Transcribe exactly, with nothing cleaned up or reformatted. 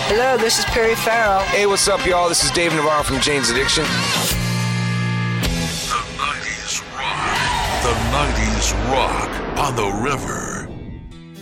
Hello, this is Perry Farrell. Hey, what's up, y'all? This is Dave Navarro from Jane's Addiction. The nineties rock. The nineties rock on the river.